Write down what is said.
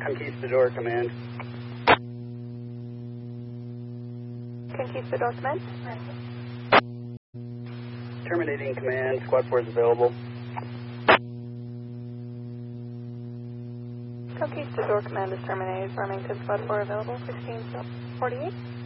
Conquistador, command. Conquistador, command. Terminating command, squad 4 is available. Conquistador, command is terminated. Farmington, squad 4 available, 1648.